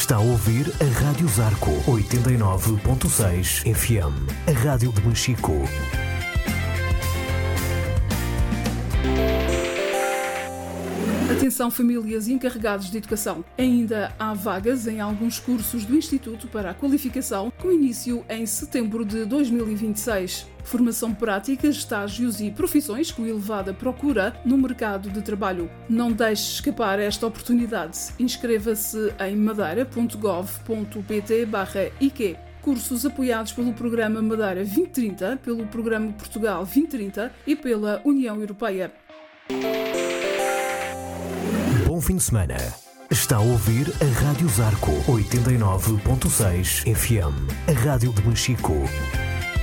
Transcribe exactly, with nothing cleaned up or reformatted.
Está a ouvir a Rádio Zarco oitenta e nove ponto seis F M, a rádio de Machico. Atenção famílias e encarregados de educação. Ainda há vagas em alguns cursos do Instituto para a Qualificação, com início em setembro de dois mil e vinte e seis. Formação prática, estágios e profissões com elevada procura no mercado de trabalho. Não deixe escapar esta oportunidade. Inscreva-se em madeira ponto gov ponto pt barra I Q. Cursos apoiados pelo Programa Madeira vinte trinta, pelo Programa Portugal vinte trinta e pela União Europeia. Bom fim de semana. Está a ouvir a Rádio Zarco oitenta e nove ponto seis F M, a rádio de Machico.